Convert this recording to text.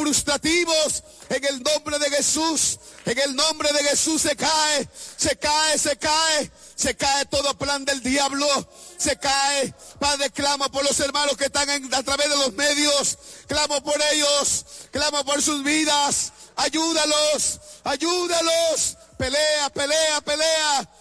frustrativos, en el nombre de Jesús. En el nombre de Jesús se cae todo plan del diablo, se cae. Padre, clamo por los hermanos que están a través de los medios, clamo por ellos, clamo por sus vidas, ayúdalos, pelea,